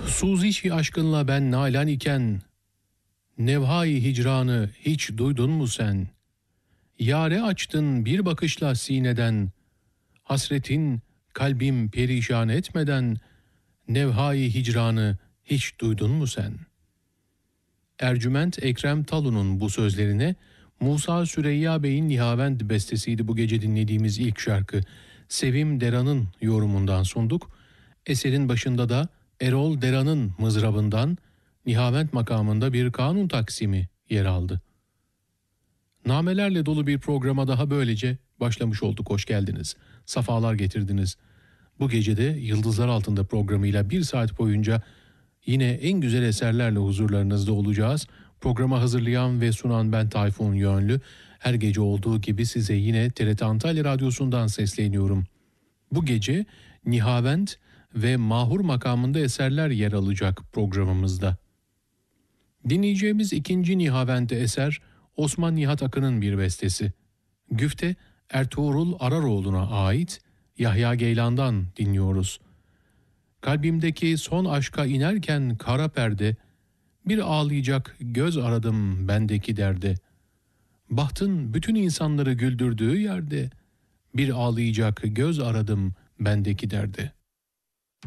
Suzişi aşkınla ben nalan iken, nevhai hicranı hiç duydun mu sen? Yâre açtın bir bakışla sineden, hasretin kalbim perişan etmeden, nevhai hicranı hiç duydun mu sen? Ercüment Ekrem Talun'un bu sözlerine Musa Süreyya Bey'in Nihavend bestesiydi bu gece dinlediğimiz ilk şarkı. Sevim Deran'ın yorumundan sunduk. Eserin başında da Erol Deran'ın mızrabından Nihavend makamında bir kanun taksimi yer aldı. Namelerle dolu bir programa daha böylece başlamış olduk. Hoş geldiniz. Safalar getirdiniz. Bu gece de Yıldızlar Altında programıyla bir saat boyunca yine en güzel eserlerle huzurlarınızda olacağız. Programı hazırlayan ve sunan ben Tayfun Yönlü. Her gece olduğu gibi size yine TRT Antalya Radyosu'ndan sesleniyorum. Bu gece Nihavend ve Mahur makamında eserler yer alacak programımızda. Dinleyeceğimiz ikinci Nihavend eser Osman Nihat Akın'ın bir bestesi. Güfte Ertuğrul Araroğlu'na ait Yahya Geylan'dan dinliyoruz. Kalbimdeki son aşka inerken kara perde, bir ağlayacak göz aradım bendeki derde. Bahtın bütün insanları güldürdüğü yerde, bir ağlayacak göz aradım bendeki derde.